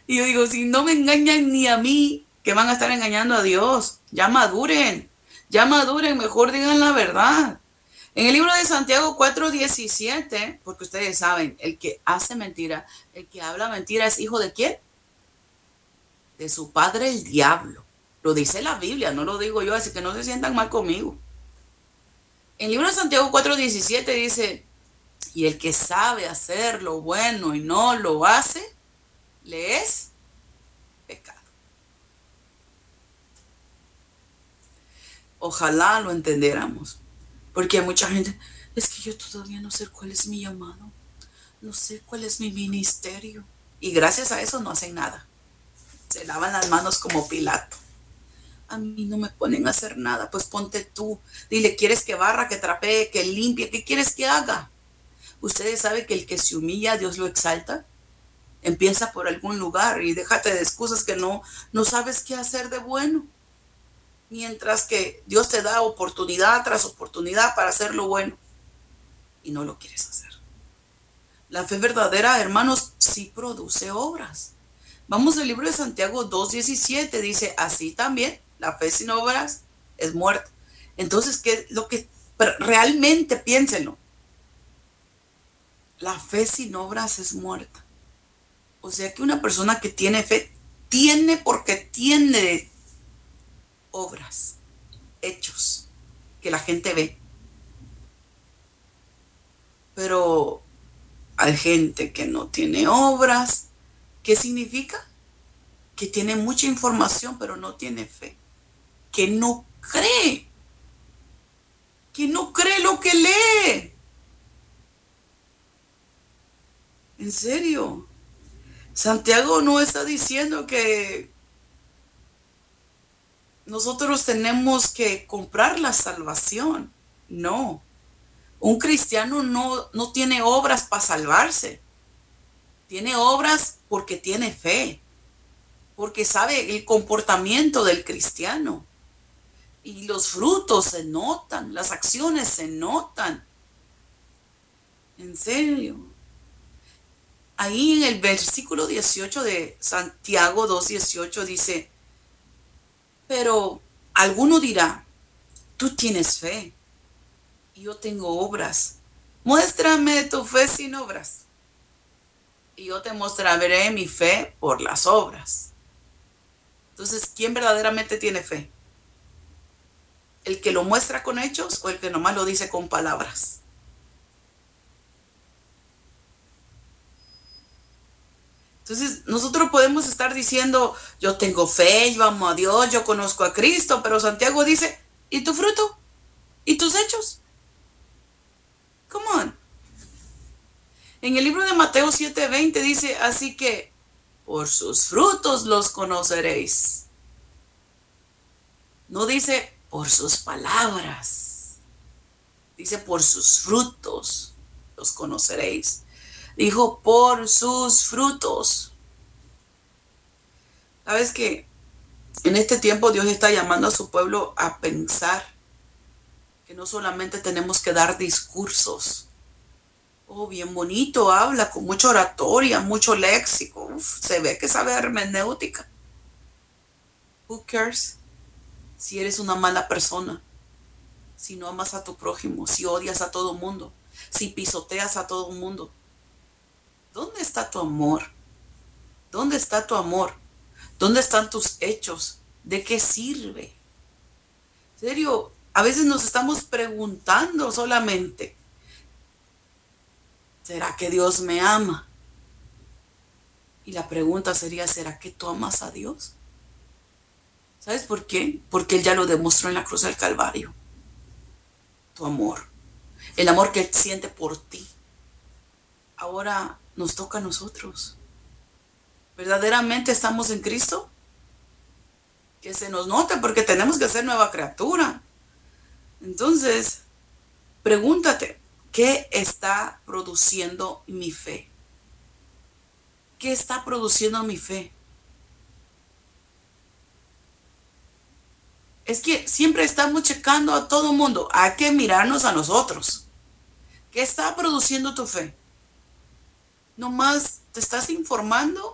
Y yo digo, si no me engañan ni a mí, que van a estar engañando a Dios. Ya maduren, mejor digan la verdad. En el libro de Santiago 4:17, porque ustedes saben, el que hace mentira, el que habla mentira es hijo de quién? De su padre el diablo. Lo dice la Biblia, no lo digo yo, así que no se sientan mal conmigo. En el libro de Santiago 4:17 dice, y el que sabe hacer lo bueno y no lo hace, le es pecado. Ojalá lo entendiéramos, porque hay mucha gente, es que yo todavía no sé cuál es mi llamado, no sé cuál es mi ministerio. Y gracias a eso no hacen nada. Se lavan las manos como Pilato. A mí no me ponen a hacer nada, pues ponte tú. Dile, ¿quieres que barra, que trapee, que limpie? ¿Qué quieres que haga? Ustedes saben que el que se humilla, Dios lo exalta. Empieza por algún lugar y déjate de excusas que no sabes qué hacer de bueno. Mientras que Dios te da oportunidad tras oportunidad para hacer lo bueno y no lo quieres hacer. La fe verdadera, hermanos, sí produce obras. Vamos al libro de Santiago 2:17, dice, así también la fe sin obras es muerta. Entonces, ¿qué es lo que realmente piénsenlo? La fe sin obras es muerta. O sea que una persona que tiene fe, tiene porque tiene obras, hechos, que la gente ve. Pero hay gente que no tiene obras. ¿Qué significa? Que tiene mucha información, pero no tiene fe. Que no cree. Que no cree lo que lee. En serio. Santiago no está diciendo que nosotros tenemos que comprar la salvación. No. Un cristiano no tiene obras para salvarse. Tiene obras porque tiene fe. Porque sabe el comportamiento del cristiano. Y los frutos se notan, las acciones se notan. En serio. Ahí en el versículo 18 de Santiago 2:18 dice, pero alguno dirá, tú tienes fe y yo tengo obras. Muéstrame tu fe sin obras y yo te mostraré mi fe por las obras. Entonces, ¿quién verdaderamente tiene fe? ¿El que lo muestra con hechos o el que nomás lo dice con palabras? Entonces, nosotros podemos estar diciendo, yo tengo fe, yo amo a Dios, yo conozco a Cristo, pero Santiago dice, ¿y tu fruto? ¿Y tus hechos? Come on. En el libro de Mateo 7:20 dice, así que por sus frutos los conoceréis. No dice por sus palabras, dice por sus frutos los conoceréis. Dijo por sus frutos. ¿Sabes qué? En este tiempo Dios está llamando a su pueblo a pensar que no solamente tenemos que dar discursos. Oh, bien bonito, habla con mucha oratoria, mucho léxico. Uf, se ve que sabe hermenéutica. Who cares si eres una mala persona? Si no amas a tu prójimo, si odias a todo mundo, si pisoteas a todo mundo. ¿Dónde está tu amor? ¿Dónde está tu amor? ¿Dónde están tus hechos? ¿De qué sirve? En serio, a veces nos estamos preguntando solamente, ¿será que Dios me ama? Y la pregunta sería, ¿será que tú amas a Dios? ¿Sabes por qué? Porque Él ya lo demostró en la cruz del Calvario. Tu amor. El amor que Él siente por ti. Ahora nos toca a nosotros. ¿Verdaderamente estamos en Cristo? Que se nos note porque tenemos que ser nueva criatura. Entonces, pregúntate, ¿qué está produciendo mi fe? ¿Qué está produciendo mi fe? Es que siempre estamos checando a todo mundo. Hay que mirarnos a nosotros. ¿Qué está produciendo tu fe? ¿Nomás te estás informando